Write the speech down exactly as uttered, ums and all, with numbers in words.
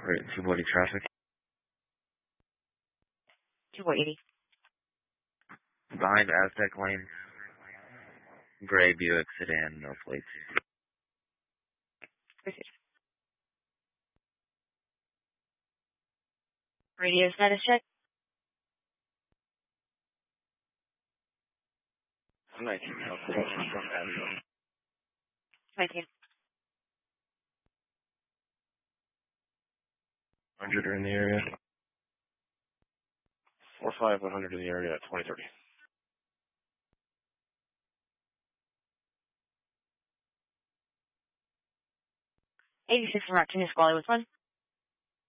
Right, two forty traffic. two four eighty. Behind Aztec Lane. Gray Buick sedan, no plates. Proceed. Radio status check. nineteen. nineteen. one hundred are in the area. four five, one hundred in the area at twenty thirty. eighty-six from Rock Squally with one.